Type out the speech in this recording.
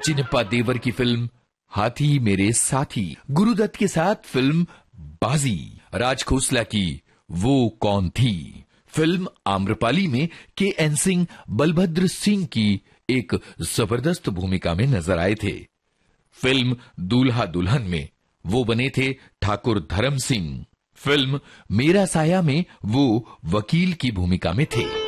चिन्नप्पा देवर की फिल्म हाथी मेरे साथी, गुरुदत्त के साथ फिल्म बाजी, राज खोसला की वो कौन थी, फिल्म आम्रपाली में के.एन. सिंह बलभद्र सिंह की एक जबरदस्त भूमिका में नजर आए थे। फिल्म दूल्हा दुल्हन में वो बने थे ठाकुर धर्म सिंह। फिल्म मेरा साया में वो वकील की भूमिका में थे।